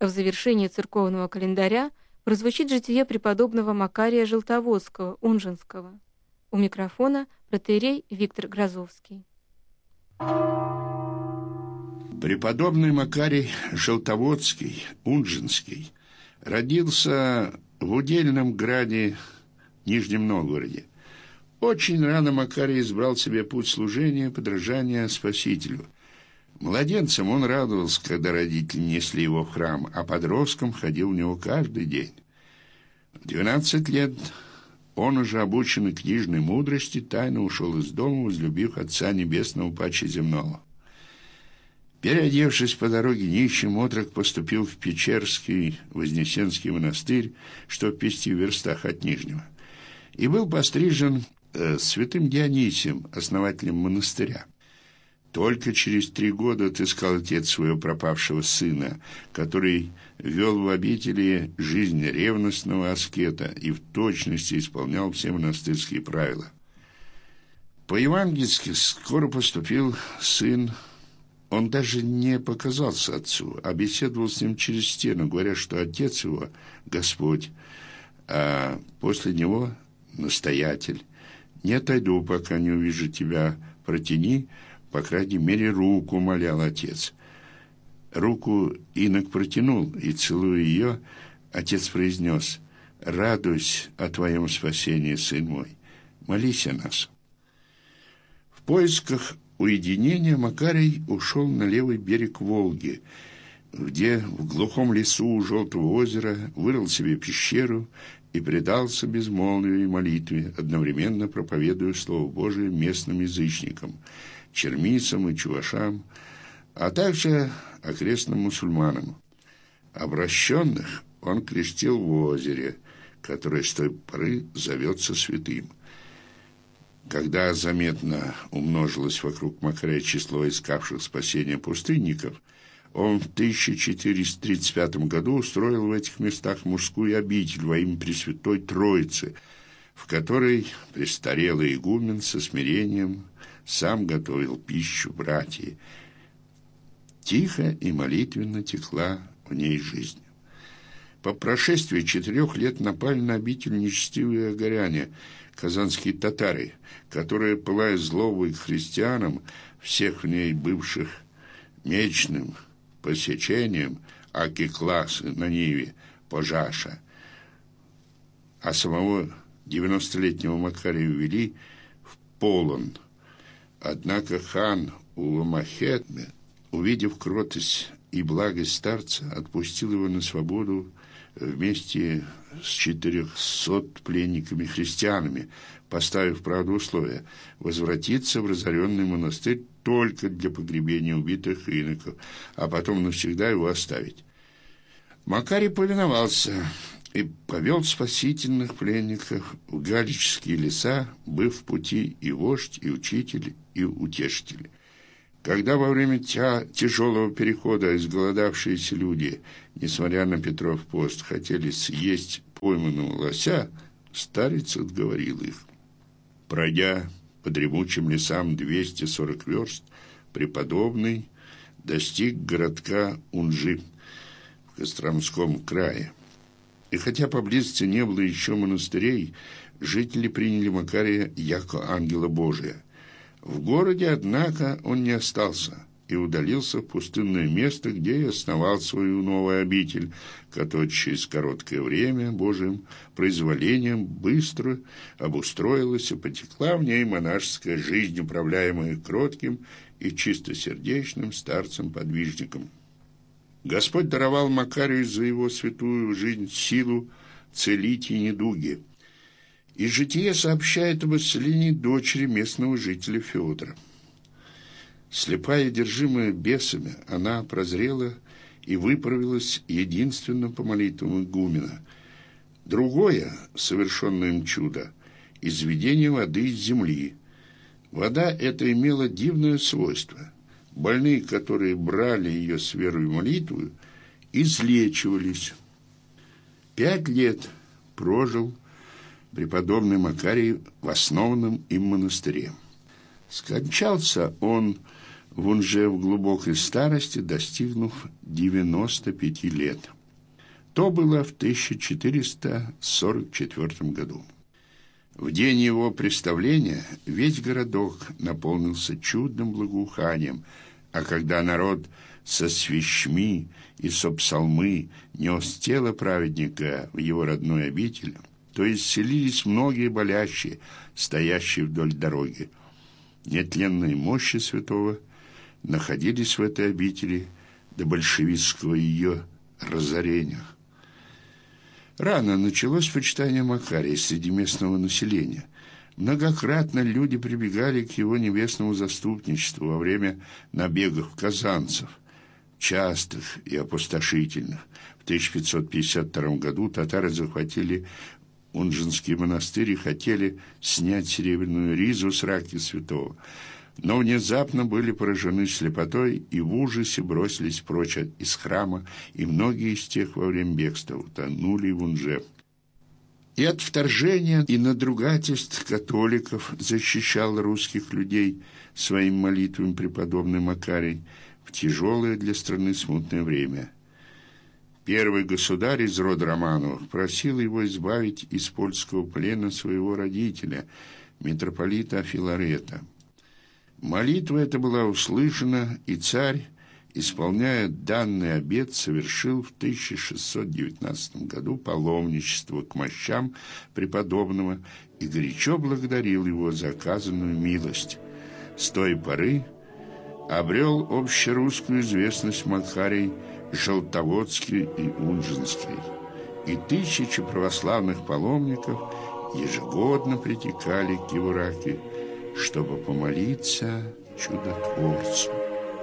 В завершении церковного календаря прозвучит житие преподобного Макария Желтоводского, Унжинского. У микрофона протоиерей Виктор Грозовский. Преподобный Макарий Желтоводский, Унжинский, родился в удельном граде Нижнем Новгороде. Очень рано Макарий избрал себе путь служения, подражания Спасителю. Младенцем он радовался, когда родители несли его в храм, а подростком ходил в него каждый день. В 12 лет он, уже обученный книжной мудрости, тайно ушел из дома, возлюбив Отца Небесного паче земного. Переодевшись по дороге нищим, отрок поступил в Печерский Вознесенский монастырь, что в 5 верстах от Нижнего, и был пострижен святым Дионисием, основателем монастыря. Только через 3 года отыскал отец своего пропавшего сына, который вел в обители жизнь ревностного аскета и в точности исполнял все монастырские правила. По-евангельски скоро поступил сын. Он даже не показался отцу, а беседовал с ним через стену, говоря, что отец его – Господь, а после него – настоятель. «Не отойду, пока не увижу тебя, протяни, по крайней мере, руку», – молял отец. Руку инок протянул, и, целуя ее, отец произнес: «Радуйся о твоем спасении, сын мой, молись о нас». В поисках уединения Макарий ушел на левый берег Волги, где в глухом лесу у Желтого озера вырыл себе пещеру и предался безмолвию и молитве, одновременно проповедуя Слово Божие местным язычникам, чермисам и чувашам, а также окрестным мусульманам. Обращенных он крестил в озере, которое с той поры зовется Святым. Когда заметно умножилось вокруг Макария число искавших спасения пустынников, он в 1435 году устроил в этих местах мужскую обитель во имя Пресвятой Троицы, в которой престарелый игумен со смирением сам готовил пищу братьям. Тихо и молитвенно текла в ней жизнь. По прошествии 4 лет напали на обитель нечестивые огоряне, казанские татары, которые, пылая злобой к христианам, всех в ней бывших мечным посечением, аки классы на Ниве, пожаша, а самого 90-летнего Макария увели в Полон. Однако хан Уламахет, увидев кротость и благость старца, отпустил его на свободу вместе с 400 пленниками-христианами, поставив, правда, условие возвратиться в разоренный монастырь только для погребения убитых иноков, а потом навсегда его оставить. Макарий повиновался и повел спасительных пленников в галические леса, быв в пути и вождь, и учитель, и утешитель. Когда во время тяжелого перехода изголодавшиеся люди, несмотря на Петров пост, хотели съесть пойманного лося, старец отговорил их. Пройдя по дремучим лесам 240 верст, преподобный достиг городка Унжи в Костромском крае. И хотя поблизости не было еще монастырей, жители приняли Макария яко ангела Божия. В городе, однако, он не остался и удалился в пустынное место, где и основал свою новую обитель, которая через короткое время Божьим произволением быстро обустроилась и потекла в ней монашеская жизнь, управляемая кротким и чистосердечным старцем-подвижником. Господь даровал Макарию за его святую жизнь силу целить и недуги. И житие сообщает об исцелении дочери местного жителя Федора. Слепая, одержимая бесами, она прозрела и выправилась единственно по молитвам игумена. Другое, совершенное им чудо, изведение воды из земли. Вода эта имела дивное свойство. Больные, которые брали ее с верой в молитву, излечивались. 5 лет прожил преподобный Макарий в основанном им монастыре. Скончался он в Унже в глубокой старости, достигнув 95 лет. То было в 1444 году. В день его представления весь городок наполнился чудным благоуханием, а когда народ со свечми и со псалмы нес тело праведника в его родную обитель, то исцелились многие болящие, стоящие вдоль дороги. Нетленные мощи святого находились в этой обители до большевистского ее разорения. Рано началось почитание Макария среди местного населения. Многократно люди прибегали к его небесному заступничеству во время набегов казанцев, частых и опустошительных. В 1552 году татары захватили Унжинский монастырь и хотели снять серебряную ризу с раки святого, но внезапно были поражены слепотой и в ужасе бросились прочь из храма, и многие из тех во время бегства утонули в Унже. И от вторжения и надругательств католиков защищал русских людей своими молитвами преподобный Макарий в тяжелое для страны смутное время. Первый государь из рода Романовых просил его избавить из польского плена своего родителя, митрополита Филарета. Молитва эта была услышана, и царь, исполняя данный обет, совершил в 1619 году паломничество к мощам преподобного и горячо благодарил его за оказанную милость. С той поры обрел общерусскую известность Макарий Желтоводский и Унжинский, и тысячи православных паломников ежегодно притекали к его раке, чтобы помолиться чудотворцу.